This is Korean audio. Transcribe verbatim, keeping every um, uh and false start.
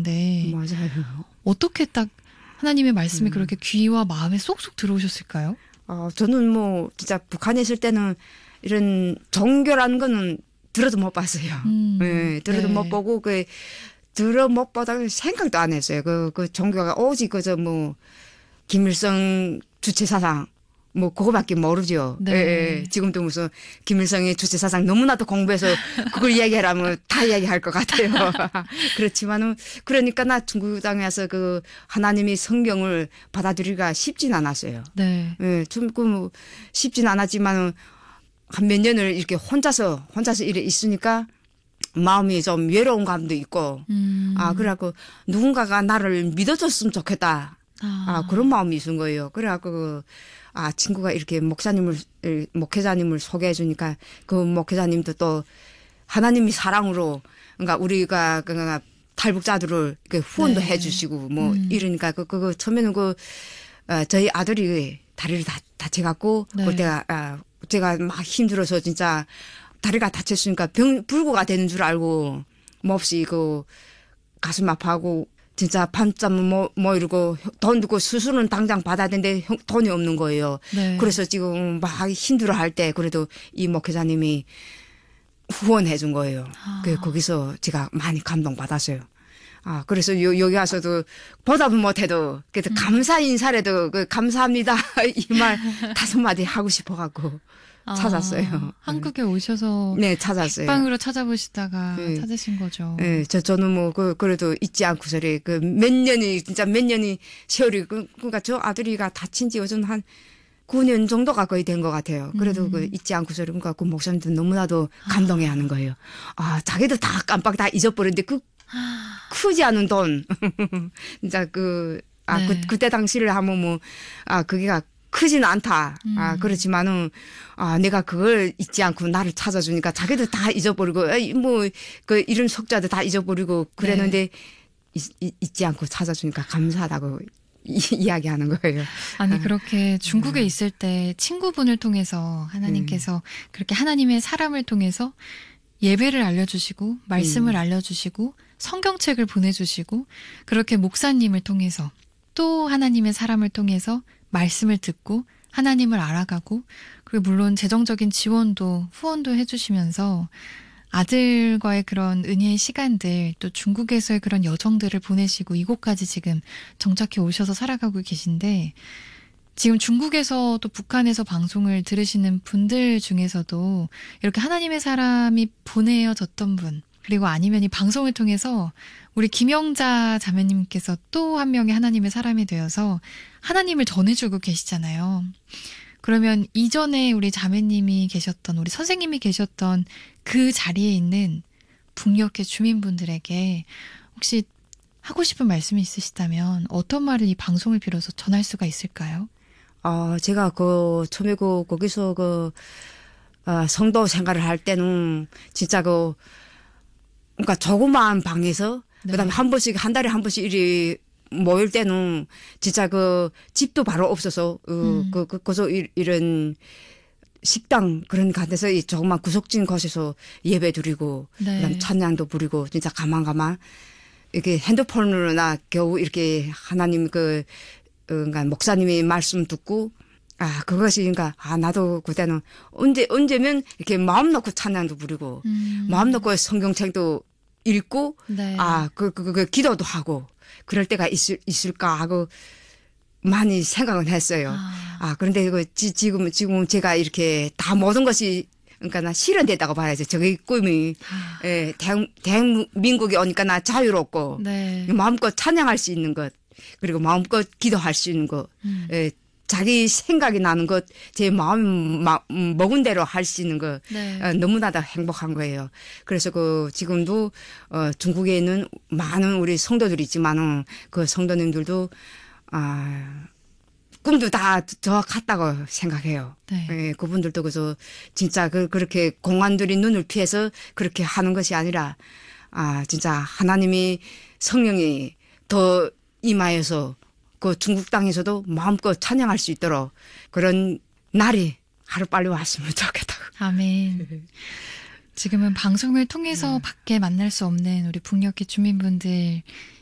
텐데. 맞아요. 어떻게 딱 하나님의 말씀이 음. 그렇게 귀와 마음에 쏙쏙 들어오셨을까요? 어, 저는 뭐 진짜 북한에 있을 때는 이런 종교라는 거는 들어도 못 봤어요. 음, 예, 들어도 네. 못 보고 그 들어 못 보다 생각도 안 했어요. 그, 그 종교가 오직 그저 뭐 김일성 주체 사상 뭐 그거밖에 모르죠. 네. 예, 예. 지금도 무슨 김일성의 주체 사상 너무나도 공부해서 그걸 이야기하라면 다 이야기할 것 같아요. 그렇지만은 그러니까 나 중국 땅에 와서 그 하나님이 성경을 받아들이기가 쉽진 않았어요. 네. 예, 좀 그 쉽진 않았지만은 한 몇 년을 이렇게 혼자서 혼자서 이래 있으니까 마음이 좀 외로운 감도 있고 음. 아 그래갖고 누군가가 나를 믿어줬으면 좋겠다. 아, 아, 그런 마음이 있은 거예요. 그래갖고, 그, 아, 친구가 이렇게 목사님을, 목회자님을 소개해 주니까 그 목회자님도 또 하나님이 사랑으로, 그러니까 우리가, 그러니까 탈북자들을 그 후원도 네. 해 주시고 뭐 음. 이러니까 그, 그거 처음에는 그, 어, 저희 아들이 다리를 다, 다쳐갖고, 네. 그때가, 아, 제가 막 힘들어서 진짜 다리가 다쳤으니까 병, 불구가 되는 줄 알고, 몹시 그 가슴 아파하고, 진짜 밤잠 뭐, 뭐 이러고 돈 주고 수술은 당장 받아야 되는데 형- 돈이 없는 거예요. 네. 그래서 지금 막 힘들어 할 때 그래도 이 목회자님이 후원해 준 거예요. 아. 그 거기서 제가 많이 감동받았어요. 아, 그래서 요, 여기 와서도 보답은 못해도 그래도 감사 인사라도 그 감사합니다 이 말 다섯 마디 하고 싶어갖고 찾았어요. 아, 한국에 오셔서 네, 찾았어요. 빵으로 찾아보시다가 네. 찾으신 거죠. 예, 저, 저는 뭐, 그, 그래도 잊지 않고 저리, 그, 몇 년이, 진짜 몇 년이 세월이, 그, 그니까 저 아들이가 다친 지 요즘 한 구 년 정도 가까이 된 것 같아요. 그래도 음. 그 잊지 않고 저리, 그니까 그 목사님도 너무나도 감동해 하는 거예요. 아, 자기도 다 깜빡 다 잊어버렸는데 그, 크지 않은 돈. 진짜 그, 아, 네. 그, 그때 당시를 하면 뭐, 아, 그게가 크지는 않다. 아, 음. 그렇지만은, 아, 내가 그걸 잊지 않고 나를 찾아주니까 자기도 다 잊어버리고, 에이, 뭐, 그, 이런 속자도 다 잊어버리고 그랬는데, 잊, 잊- 잊지 않고 찾아주니까 감사하다고 이, 이야기하는 거예요. 아니 그렇게 중국에 있을 때 친구분을 통해서 하나님께서 그렇게 하나님의 사람을 통해서 예배를 알려주시고 말씀을 음. 알려주시고 성경책을 보내주시고 그렇게 목사님을 통해서 또 하나님의 사람을 통해서 말씀을 듣고 하나님을 알아가고 그리고 물론 재정적인 지원도 후원도 해주시면서 아들과의 그런 은혜의 시간들 또 중국에서의 그런 여정들을 보내시고 이곳까지 지금 정착해 오셔서 살아가고 계신데 지금 중국에서 또 북한에서 방송을 들으시는 분들 중에서도 이렇게 하나님의 사람이 보내어졌던 분 그리고 아니면 이 방송을 통해서 우리 김영자 자매님께서 또 한 명의 하나님의 사람이 되어서 하나님을 전해주고 계시잖아요. 그러면 이전에 우리 자매님이 계셨던 우리 선생님이 계셨던 그 자리에 있는 북녘의 주민분들에게 혹시 하고 싶은 말씀이 있으시다면 어떤 말을 이 방송을 빌어서 전할 수가 있을까요? 아, 제가 그, 처음에 그, 거기서 그, 아, 성도 생활을 할 때는 진짜 그, 그러니까 조그마한 방에서 네. 그다음에 한 번씩 한 달에 한 번씩 이리 모일 때는 진짜 그 집도 바로 없어서 어, 음. 그, 그, 그서 이런 식당 그런 곳에서 이 조그만 구석진 곳에서 예배 드리고 네. 그다음 찬양도 부리고 진짜 가만가만 이렇게 핸드폰으로나 겨우 이렇게 하나님 그 어, 그러니까 목사님이 말씀 듣고 아 그것이 그러니까 아 나도 그때는 언제 언제면 이렇게 마음 놓고 찬양도 부리고 음. 마음 놓고 성경책도 읽고 네. 아 그 그 그 기도도 하고 그럴 때가 있을 있을까 하고 많이 생각은 했어요. 아. 아 그런데 그 지, 지금 지금 제가 이렇게 다 모든 것이 그러니까 나 실현됐다고 봐야죠. 저기 꿈이 아. 예, 대한 대한민국에 오니까 나 자유롭고 네. 마음껏 찬양할 수 있는 것 그리고 마음껏 기도할 수 있는 것 음. 예, 자기 생각이 나는 것 제 마음 마, 음, 먹은 대로 할 수 있는 것 네. 어, 너무나도 행복한 거예요. 그래서 그 지금도 어, 중국에 있는 많은 우리 성도들이 있지만은 그 성도님들도 아 꿈도 다 저 같다고 생각해요. 네. 예, 그분들도 그저 진짜 그 그렇게 공안들이 눈을 피해서 그렇게 하는 것이 아니라 아 진짜 하나님이 성령이 더 임하여서 그 중국 땅에서도 마음껏 찬양할 수 있도록 그런 날이 하루 빨리 왔으면 좋겠다고. 아멘. 지금은 방송을 통해서 밖에 만날 수 없는 우리 북녘의 주민분들